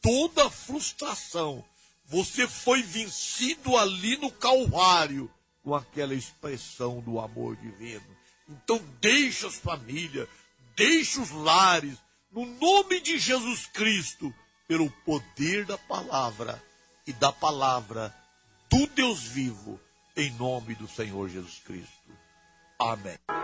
toda frustração. Você foi vencido ali no Calvário com aquela expressão do amor divino. Então deixa as famílias, deixa os lares, no nome de Jesus Cristo, pelo poder da palavra e da palavra do Deus vivo, em nome do Senhor Jesus Cristo. Amém.